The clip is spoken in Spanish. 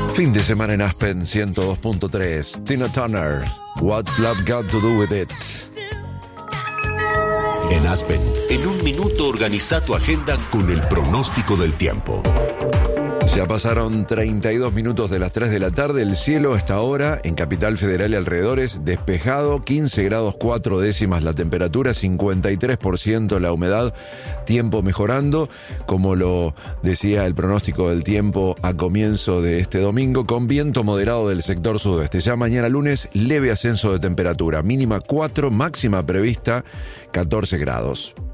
Fin de semana en Aspen 102.3. Tina Turner, What's Love Got to Do With It. En Aspen, en un minuto organiza tu agenda con el pronóstico del tiempo. Ya pasaron 32 minutos de las 3 de la tarde. El cielo hasta ahora en Capital Federal y alrededores despejado, 15 grados 4 décimas la temperatura, 53% la humedad, tiempo mejorando, como lo decía el pronóstico del tiempo a comienzo de este domingo, con viento moderado del sector sudoeste. Ya mañana lunes, leve ascenso de temperatura, mínima 4, máxima prevista 14 grados.